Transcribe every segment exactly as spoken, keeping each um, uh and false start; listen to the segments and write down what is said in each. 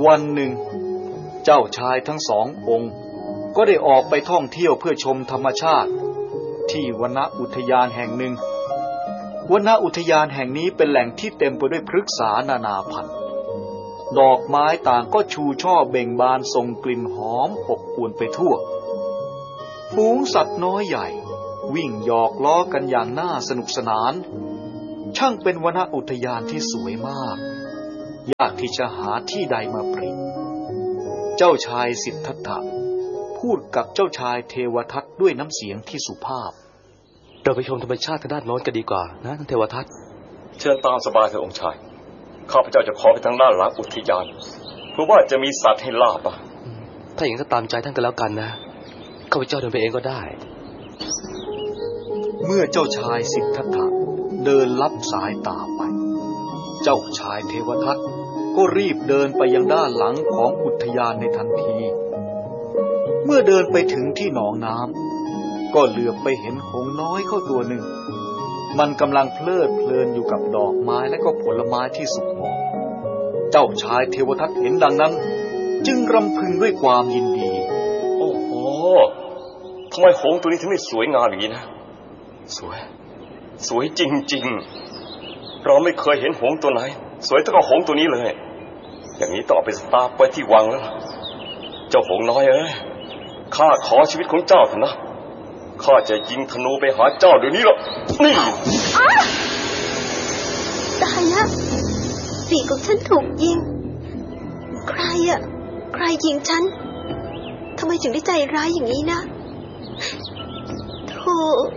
วันหนึ่งเจ้าชายทั้งสององค์ก็ได้ออกไปท่องเที่ยวเพื่อชมธรรมชาติที่วนอุทยานแห่งหนึ่งวนอุทยานแห่งนี้เป็นแหล่งที่เต็มไปด้วยพฤกษานานาพันธุ์ดอกไม้ต่างก็ชูช่อเบ่งบานส่งกลิ่นหอมอบอวลไปทั่วฝูงสัตว์น้อยใหญ่วิ่งหยอกล้อกันอย่างน่าสนุกสนานช่างเป็นวนอุทยานที่สวยมากยากที่จะหาที่ใดมาเปรียบเจ้าชายสิทธัตถะพูดกับเจ้าชายเทวทัตด้วยน้ำเสียงที่สุภาพเราไปชมธรรมชาติทางด้านโน้นกันดีกว่านะท่านเทวทัตเชิญตามสบายเถิดองค์ชายข้าพเจ้าจะขอไปทางด้านหลังอุทยานเพราะว่าจะมีสัตว์ให้ล่าป่ะถ้าอย่างนั้นก็ตามใจท่านกันแล้วกันนะข้าพเจ้าเดินไปเองก็ได้เมื่อเจ้าชายสิทธัตถะเดินลับสายตาไปเจ้าชายเทวทัตก็รีบเดินไปยังด้านหลังของอุทยานในทันทีเมื่อเดินไปถึงที่หนองน้ำก็เหลือบไปเห็นหงส์น้อยเข้าตัวหนึ่งมันกำลังเพลิดเพลินอยู่กับดอกไม้และก็ผลไม้ที่สุกงอมเจ้าชายเทวทัตเห็นดังนั้นจึงรำพึงด้วยความยินดีโอ้โหทำไมหงส์ตัวนี้ถึงได้สวยงามอย่างนี้นะสวยสวยจริงๆเราไม่เคยเห็นหงส์ตัวไหนสวยเท่ากับหงส์ตัวนี้เลยอย่างนี้ต้องเอาไปสตาร์ฟไว้ที่วังแล้วเจ้าหงส์น้อยเอ้ยข้าขอชีวิตของเจ้าเถอะนะข้าจะยิงธนูไปหาเจ้าเดี๋ยวนี้หรอกนี่ตายแล้วปีกของฉันถูกยิงใครอะใครยิงฉันทำไมถึงได้ใจร้ายอย่างนี้นะโธ่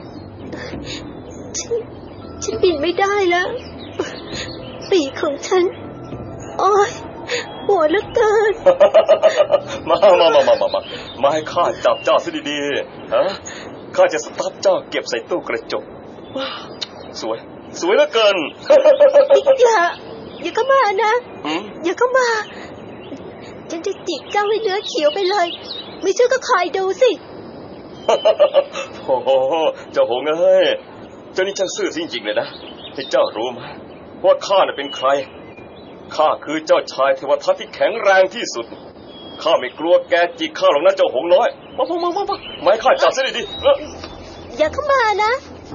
ฉันฉันบินไม่ได้แล้วปีกของฉันโอ๊ยปวดเหลือเกินมามามามามามามาให้ข้าจับเจ้าซะดีๆฮะข้าจะสตาร์ฟเจ้าเก็บใส่ตู้กระจกสวยสวยเหลือเกินอย่าอย่าเข้ามานะอย่าเข้ามาฉันจะจิกเจ้าให้เนื้อเขียวไปเลยไม่เชื่อก็คอยดูสิโอ้โหเจ้าหงส์เอ้ยเจ้านี่ช่างซื่อจริงๆเลยนะให้เจ้ารู้ไหมว่าข้าน่ะเป็นใครข้าคือเจ้าชายเทวทัตที่แข็งแรงที่สุดข้าไม่กลัวแกจิกข้าหรอกนะเจ้าหงส์น้อยมามามามาไม่ข้าจับซะดีๆอย่าเข้ามานะ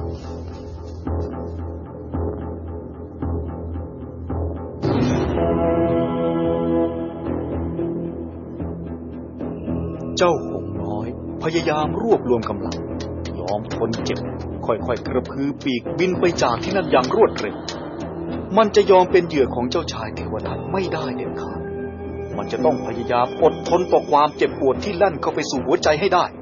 เจ้าหงส์น้อยพยายามรวบรวมกำลังยอมทนเจ็บค่อยๆกระพือปีกบินไปจากที่นั่นอย่างรวดเร็วมันจะยอมเป็นเหยื่อของเจ้าชายเทวทัตไม่ได้เด็ดขาดมันจะต้องพยายามอดทนต่อความเจ็บปวดที่ลั่นเข้าไปสู่หัวใจให้ได้